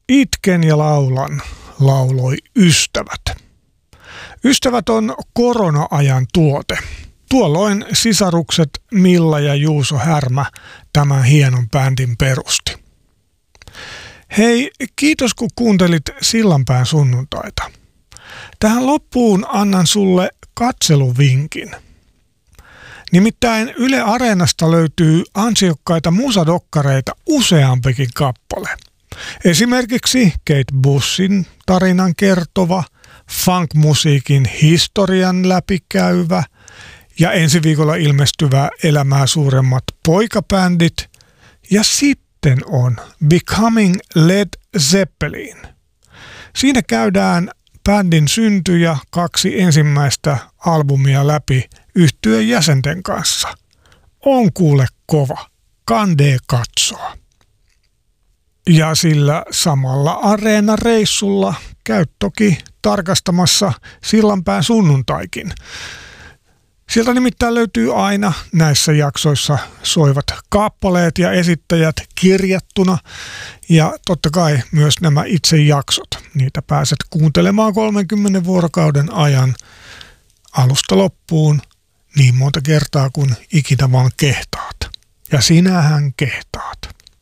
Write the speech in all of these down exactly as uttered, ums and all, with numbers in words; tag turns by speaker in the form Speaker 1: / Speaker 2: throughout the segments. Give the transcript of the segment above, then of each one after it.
Speaker 1: Itken ja laulan, lauloi Ystävät. Ystävät on korona-ajan tuote. Tuolloin sisarukset Milla ja Juuso Härmä tämän hienon bändin perusti. Hei, kiitos kun kuuntelit Sillanpään sunnuntaita. Tähän loppuun annan sulle katseluvinkin. Nimittäin Yle Areenasta löytyy ansiokkaita musadokkareita useampikin kappale. Esimerkiksi Kate Bushin tarinan kertova, funk-musiikin historian läpikäyvä ja ensi viikolla ilmestyvä Elämää suuremmat poikabändit. Ja sitten on Becoming Led Zeppelin. Siinä käydään bändin synty ja kaksi ensimmäistä albumia läpi yhtyeen jäsenten kanssa. On kuule kova, kandee katsoa. Ja sillä samalla Areena-reissulla käyt toki tarkastamassa Sillanpään sunnuntaikin. Sieltä nimittäin löytyy aina näissä jaksoissa soivat kappaleet ja esittäjät kirjattuna ja totta kai myös nämä itse jaksot. Niitä pääset kuuntelemaan kolmenkymmenen vuorokauden ajan alusta loppuun niin monta kertaa kuin ikinä vaan kehtaat. Ja sinähän kehtaat.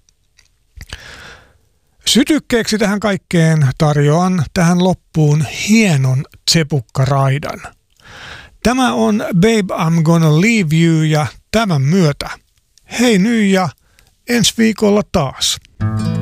Speaker 1: Sytykkeeksi tähän kaikkeen tarjoan tähän loppuun hienon tsepukkaraidan. Tämä on Babe I'm Gonna Leave You ja tämän myötä hei nyt ja ensi viikolla taas.